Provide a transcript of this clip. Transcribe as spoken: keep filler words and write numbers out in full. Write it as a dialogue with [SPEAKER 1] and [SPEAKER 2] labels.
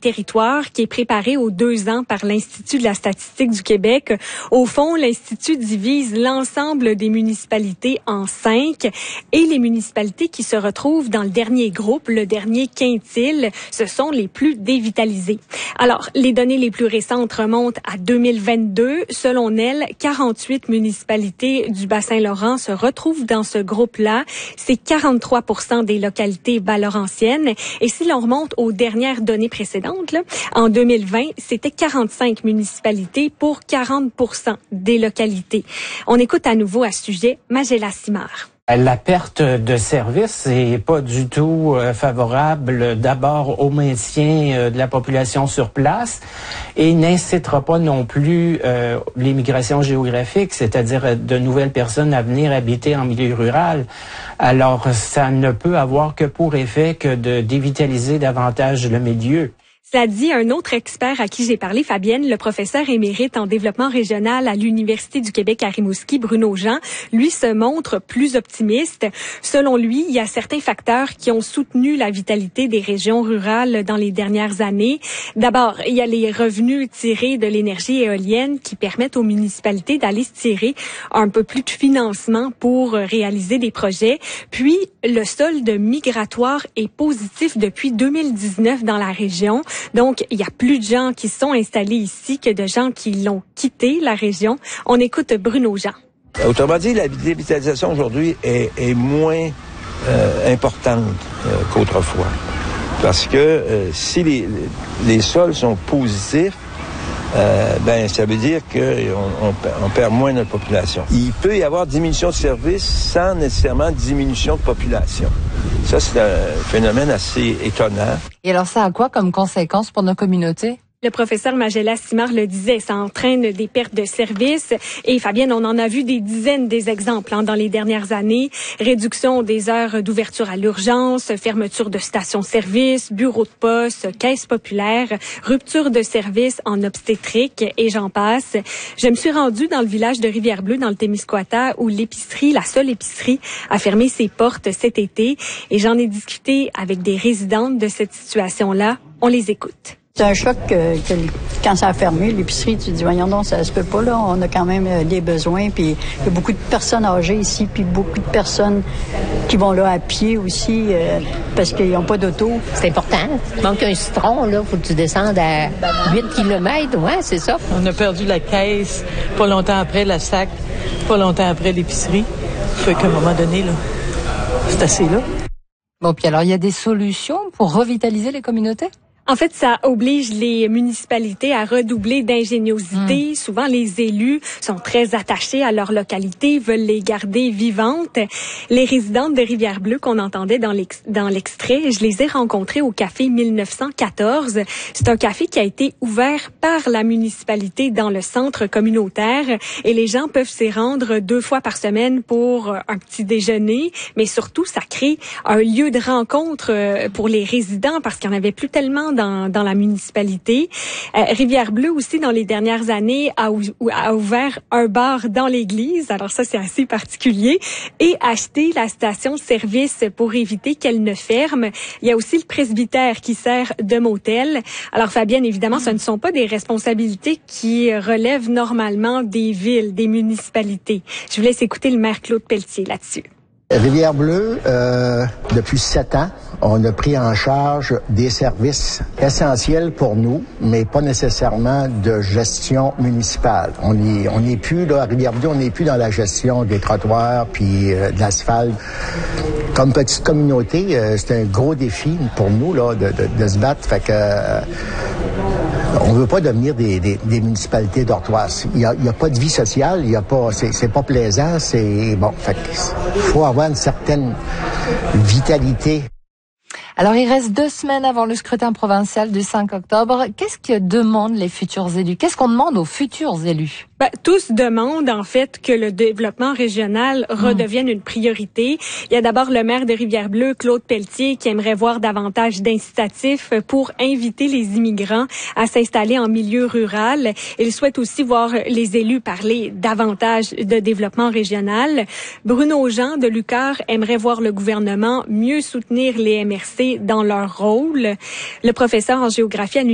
[SPEAKER 1] territoires qui est préparé aux deux ans par l'Institut de la statistique du Québec. Au fond, l'Institut divise l'ensemble des municipalités en cinq et les municipalités qui se retrouvent dans le dernier groupe, le dernier quintile, ce sont les plus dévitalisées. Alors, les données les plus récentes remontent à deux mille vingt-deux. Selon elles, quarante-huit municipalités du Bas-Saint-Laurent se retrouvent dans ce groupe-là. C'est quarante-trois pour cent des localités bas-laurentiennes. Et si l'on remonte aux dernières données précédentes, là, en deux mille vingt, c'était quarante-cinq municipalités pour quarante pour cent des localités. On écoute à nouveau à ce sujet Magella Simard.
[SPEAKER 2] La perte de services n'est pas du tout euh, favorable d'abord au maintien euh, de la population sur place et n'incitera pas non plus euh, l'immigration géographique, c'est-à-dire de nouvelles personnes à venir habiter en milieu rural. Alors, ça ne peut avoir que pour effet que de dévitaliser davantage le milieu.
[SPEAKER 1] Cela dit, un autre expert à qui j'ai parlé, Fabienne, le professeur émérite en développement régional à l'Université du Québec à Rimouski, Bruno Jean, lui se montre plus optimiste. Selon lui, il y a certains facteurs qui ont soutenu la vitalité des régions rurales dans les dernières années. D'abord, il y a les revenus tirés de l'énergie éolienne qui permettent aux municipalités d'aller se tirer un peu plus de financement pour réaliser des projets. Puis, le solde migratoire est positif depuis deux mille dix-neuf dans la région. Donc, il y a plus de gens qui sont installés ici que de gens qui l'ont quitté, la région. On écoute Bruno Jean.
[SPEAKER 3] Autrement dit, la dévitalisation aujourd'hui est, est moins euh, importante euh, qu'autrefois. Parce que euh, si les, les sols sont positifs, Euh, ben, ça veut dire qu'on on, on perd moins notre population. Il peut y avoir diminution de services sans nécessairement diminution de population. Ça, c'est un phénomène assez étonnant.
[SPEAKER 4] Et alors, ça a quoi comme conséquence pour nos communautés?
[SPEAKER 1] Le professeur Magella Simard le disait, ça entraîne des pertes de services. Et Fabienne, on en a vu des dizaines des exemples hein, dans les dernières années. Réduction des heures d'ouverture à l'urgence, fermeture de stations-service, bureaux de poste, caisses populaires, rupture de services en obstétrique et j'en passe. Je me suis rendue dans le village de Rivière-Bleue, dans le Témiscouata, où l'épicerie, la seule épicerie, a fermé ses portes cet été. Et j'en ai discuté avec des résidentes de cette situation-là. On les écoute.
[SPEAKER 5] C'est un choc que, que quand ça a fermé, l'épicerie, tu te dis, voyons donc, ça se peut pas, là. On a quand même euh, des besoins, puis il y a beaucoup de personnes âgées ici, puis beaucoup de personnes qui vont là à pied aussi, euh, parce qu'ils n'ont pas d'auto.
[SPEAKER 6] C'est important. Il manque un citron, là, faut que tu descendes à huit kilomètres, ouais, c'est ça.
[SPEAKER 7] On a perdu la caisse, pas longtemps après la sac, pas longtemps après l'épicerie. Fait qu'à un moment donné, là, c'est assez là.
[SPEAKER 4] Bon, puis alors, il y a des solutions pour revitaliser les communautés?
[SPEAKER 1] En fait, ça oblige les municipalités à redoubler d'ingéniosité. Mmh. Souvent, les élus sont très attachés à leur localité, veulent les garder vivantes. Les résidentes de Rivière-Bleue qu'on entendait dans, l'ex- dans l'extrait, je les ai rencontrées au café mille neuf cent quatorze. C'est un café qui a été ouvert par la municipalité dans le centre communautaire et les gens peuvent s'y rendre deux fois par semaine pour un petit déjeuner. Mais surtout, ça crée un lieu de rencontre pour les résidents parce qu'il n'y en avait plus tellement Dans, dans la municipalité. Euh, Rivière-Bleue aussi, dans les dernières années, a, ou, a ouvert un bar dans l'église. Alors ça, c'est assez particulier. Et acheté la station-service pour éviter qu'elle ne ferme. Il y a aussi le presbytère qui sert de motel. Alors Fabienne, évidemment, ce ne sont pas des responsabilités qui relèvent normalement des villes, des municipalités. Je vous laisse écouter le maire Claude Pelletier là-dessus.
[SPEAKER 8] Rivière-Bleue, euh, depuis sept ans, on a pris en charge des services essentiels pour nous, mais pas nécessairement de gestion municipale. On est, on n'est plus là à Rivière-Bleue, on n'est plus dans la gestion des trottoirs puis euh, de l'asphalte. Comme petite communauté, euh, c'est un gros défi pour nous là de, de, de se battre. Fait que euh, on veut pas devenir des, des, des municipalités dortoirs. Il y a, il y a pas de vie sociale, il y a pas, c'est, c'est pas plaisant, c'est bon. Fait que faut avoir une certaine vitalité.
[SPEAKER 4] Alors, il reste deux semaines avant le scrutin provincial du cinq octobre. Qu'est-ce que demandent les futurs élus? Qu'est-ce qu'on demande aux futurs élus?
[SPEAKER 1] Ben, tous demandent, en fait, que le développement régional redevienne mmh. une priorité. Il y a d'abord le maire de Rivière-Bleue, Claude Pelletier, qui aimerait voir davantage d'incitatifs pour inviter les immigrants à s'installer en milieu rural. Il souhaite aussi voir les élus parler davantage de développement régional. Bruno Jean de l'U Q A R aimerait voir le gouvernement mieux soutenir les M R C dans leur rôle. Le professeur en géographie à